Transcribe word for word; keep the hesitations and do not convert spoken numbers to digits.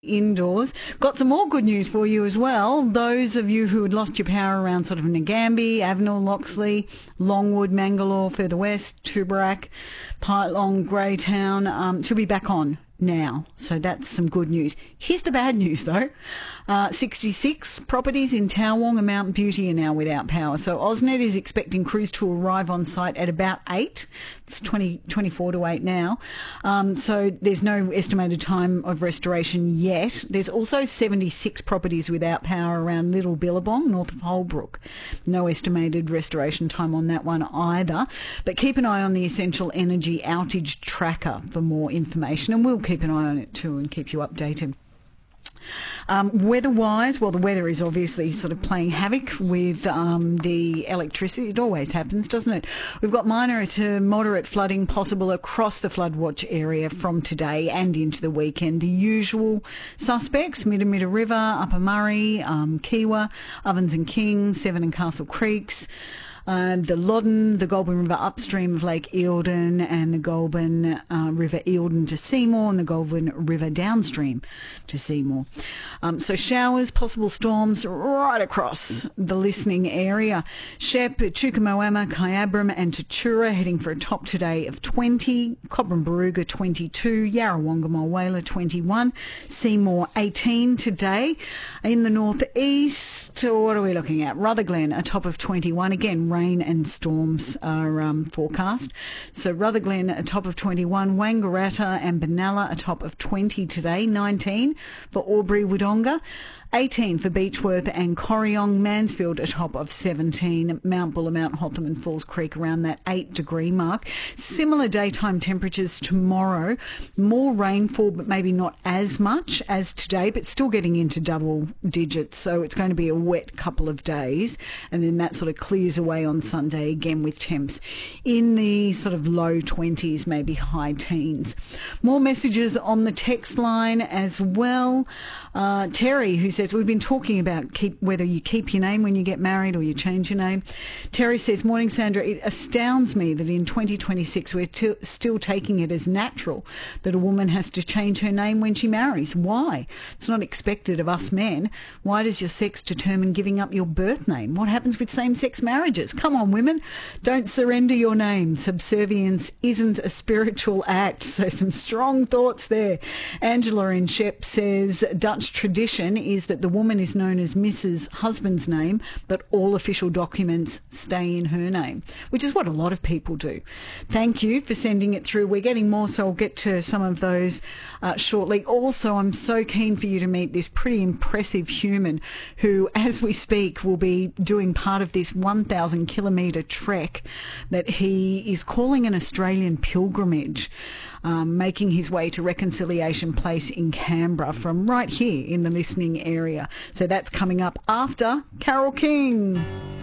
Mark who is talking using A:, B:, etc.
A: indoors. Got some more good news for you as well. Those of you who had lost your power around sort of Nagambie, Avenel, Loxley, Longwood, Mangalore, further west, Tubarak, Pyalong, Greytown, um, should be back on now. So that's some good news. Here's the bad news though. Uh, sixty-six properties in Towong and Mount Beauty are now without power. So AusNet is expecting crews to arrive on site at about eight. It's twenty, twenty-four to eight now. Um, so there's no estimated time of restoration yet. There's also seventy-six properties without power around Little Billabong, north of Holbrook. No estimated restoration time on that one either. But keep an eye on the Essential Energy Outage Tracker for more information, and we'll keep an eye on it too and keep you updated. Um, weather-wise, well, the weather is obviously sort of playing havoc with um, the electricity. It always happens, doesn't it? We've got minor to moderate flooding possible across the flood watch area from today and into the weekend. The usual suspects, Midamida River, Upper Murray, um, Kiwa, Ovens and King, Severn and Castle Creeks, Uh, the Loddon, the Goulburn River upstream of Lake Eildon, and the Goulburn uh, River Eildon to Seymour, and the Goulburn River downstream to Seymour. Um, so showers, possible storms right across the listening area. Shep, Chukamoama, Kyabram and Tatura heading for a top today of twenty, Cobram Barooga twenty-two, Yarrawonga Mulwala twenty-one, Seymour eighteen today. In the northeast, what are we looking at? Rutherglen, a top of twenty-one. Again, rain and storms are um, forecast. So Rutherglen, a top of twenty-one. Wangaratta and Benalla, a top of twenty today. nineteen for Albury Wodonga. eighteen for Beechworth and Corryong. Mansfield, a top of seventeen. Mount Buller, Mount Hotham and Falls Creek around that eight degree mark. Similar daytime temperatures tomorrow. More rainfall, but maybe not as much as today, but still getting into double digits. So it's going to be a wet couple of days. And then that sort of clears away on Sunday again with temps in the sort of low twenties, maybe high teens. More messages on the text line as well. Uh, Terry, who says, we've been talking about keep, whether you keep your name when you get married or you change your name. Terry says, morning Sandra, it astounds me that in twenty twenty-six we're t- still taking it as natural that a woman has to change her name when she marries. Why? It's not expected of us men. Why does your sex determine giving up your birth name? What happens with same-sex marriages? Come on, women, don't surrender your name. Subservience isn't a spiritual act. So some strong thoughts there. Angela in Shep says, Dutch tradition is that the woman is known as Missus Husband's name, but all official documents stay in her name, which is what a lot of people do. Thank you for sending it through. We're getting more, so I'll get to some of those uh, shortly. Also, I'm so keen for you to meet this pretty impressive human who, as we speak, will be doing part of this one thousand kilometre trek that he is calling an Australian pilgrimage. Um, making his way to Reconciliation Place in Canberra from right here in the listening area. So that's coming up after Carole King.